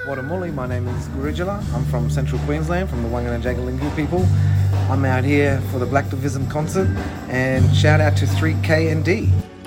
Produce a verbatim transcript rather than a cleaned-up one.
Wadamuli. My name is Gurujala. I'm from Central Queensland, from the Wangan and Jagalingou people. I'm out here for the Black Divism concert, and shout out to three K and D.